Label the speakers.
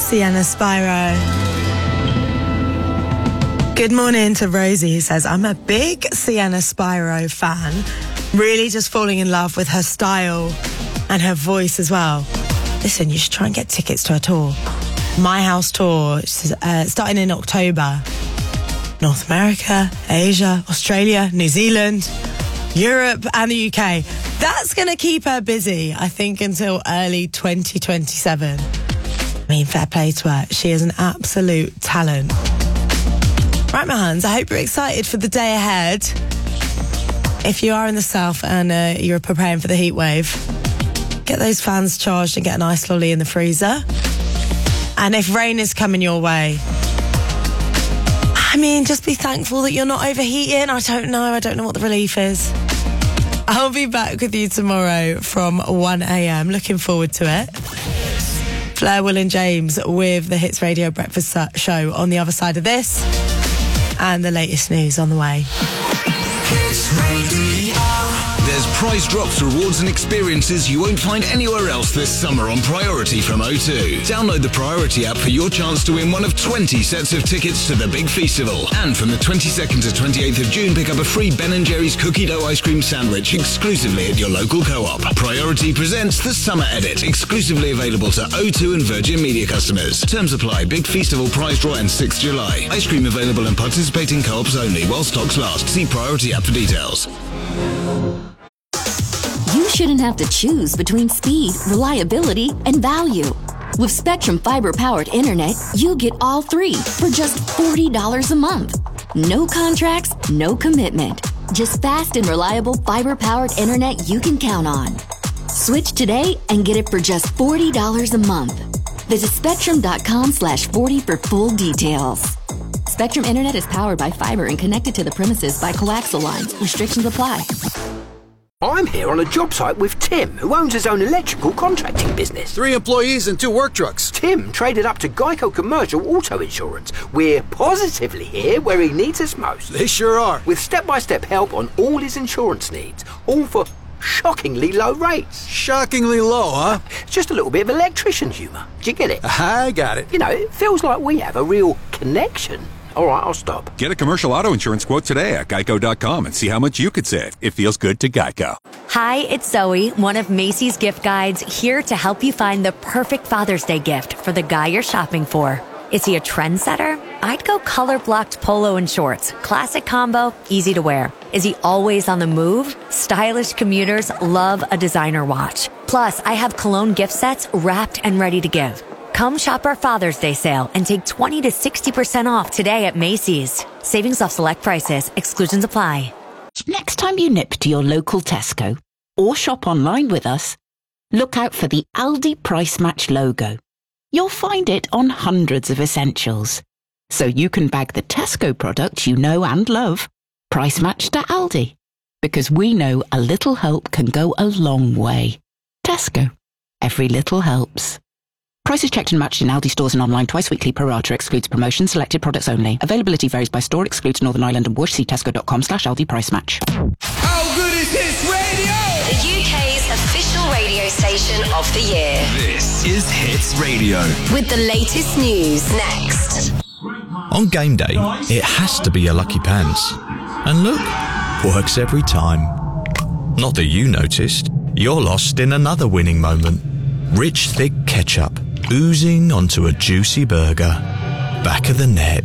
Speaker 1: Sienna Spyro. Good morning to Rosie, who says, I'm a big Sienna Spyro fan. Really just falling in love with her style and her voice as well. Listen, you should try and get tickets to her tour. My House Tour, starting in October. North America, Asia, Australia, New Zealand, Europe and the UK. That's going to keep her busy, I think, until early 2027. I mean, fair play to her. She is an absolute talent. Right, my hands, I hope you're excited for the day ahead. If you are in the south and you're preparing for the heat wave, get those fans charged and get an ice lolly in the freezer. And if rain is coming your way, I mean, just be thankful that you're not overheating. I don't know what the relief is. I'll be back with you tomorrow from 1 a.m. Looking forward to it. Flair, Will and James with the Hits Radio Breakfast Show on the other side of this. And the latest news on the way.
Speaker 2: Hits Radio. There's prize drops, rewards and experiences you won't find anywhere else this summer on Priority from O2. Download the Priority app for your chance to win one of 20 sets of tickets to the Big Festival. And from the 22nd to 28th of June, pick up a free Ben & Jerry's cookie dough ice cream sandwich exclusively at your local co-op. Priority presents the Summer Edit, exclusively available to O2 and Virgin Media customers. Terms apply. Big Festival prize draw ends 6th July. Ice cream available in participating co-ops only while stocks last. See Priority app for details.
Speaker 3: You shouldn't have to choose between speed, reliability, and value. With Spectrum Fiber-powered internet, you get all three for just $40 a month. No contracts, no commitment. Just fast and reliable fiber-powered internet you can count on. Switch today and get it for just $40 a month. Visit spectrum.com/40 for full details. Spectrum Internet is powered by fiber and connected to the premises by coaxial lines. Restrictions apply.
Speaker 4: I'm here on a job site with Tim, who owns his own electrical contracting business.
Speaker 5: 3 employees and 2 work trucks.
Speaker 4: Tim traded up to Geico Commercial Auto Insurance. We're positively here where he needs us most.
Speaker 5: They sure are.
Speaker 4: With step-by-step help on all his insurance needs, all for shockingly low rates.
Speaker 5: Shockingly low, huh?
Speaker 4: Just a little bit of electrician humour. Do you get it?
Speaker 5: I got it.
Speaker 4: You know, it feels like we have a real connection. All right, I'll stop.
Speaker 6: Get a commercial auto insurance quote today at geico.com and see how much you could save. It feels good to Geico.
Speaker 7: Hi, it's Zoe, one of Macy's gift guides, here to help you find the perfect Father's Day gift for the guy you're shopping for. Is he a trendsetter? I'd go color-blocked polo and shorts. Classic combo, easy to wear. Is he always on the move? Stylish commuters love a designer watch. Plus, I have cologne gift sets wrapped and ready to give. Come shop our Father's Day sale and take 20 to 60% off today at Macy's. Savings off select prices. Exclusions apply.
Speaker 8: Next time you nip to your local Tesco or shop online with us, look out for the Aldi Price Match logo. You'll find it on hundreds of essentials. So you can bag the Tesco products you know and love, price matched to Aldi. Because we know a little help can go a long way. Tesco. Every little helps. Prices checked and matched in Aldi stores and online twice weekly. Pro rata excludes promotions. Selected products only. Availability varies by store. Excludes Northern Ireland and Whoosh. See tesco.com/Aldi price match.
Speaker 2: How good is Hits Radio?
Speaker 9: The UK's official radio station of the year.
Speaker 2: This is Hits Radio.
Speaker 9: With the latest news next.
Speaker 10: On game day, it has to be your lucky pants. And look, works every time. Not that you noticed. You're lost in another winning moment. Rich, thick ketchup oozing onto a juicy burger. Back of the net.